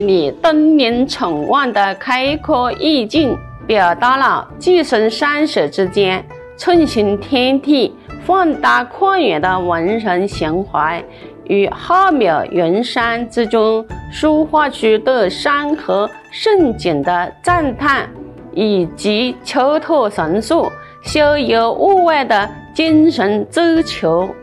你登临城望的开阔意境，表达了跻身山水之间、寸心天地、放大旷远的文人情怀，与浩渺云山之中抒发出对山河胜景的赞叹，以及秋透神速、逍遥物外的精神追求。